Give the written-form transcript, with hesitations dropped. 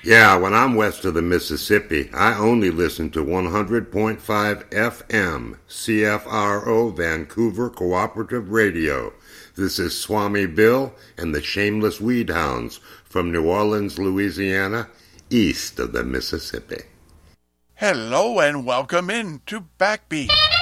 Yeah, when I'm west of the Mississippi, I only listen to 100.5 FM, CFRO Vancouver Cooperative Radio. This is Swami Bill and the Shameless Weed Hounds from New Orleans, Louisiana, east of the Mississippi. Hello and welcome in to Backbeat.